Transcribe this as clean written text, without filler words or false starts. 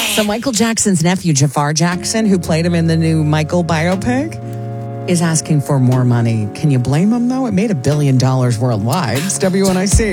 So Michael Jackson's nephew, Jafar Jackson, who played him in the new Michael biopic, is asking for more money. Can you blame him, though? It made $1 billion worldwide. It's WNIC.